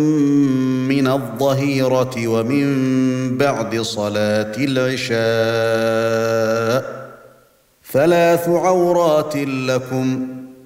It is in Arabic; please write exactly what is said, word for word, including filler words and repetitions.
من الظهيرة ومن بعد صلاة العشاء ثلاث عورات لكم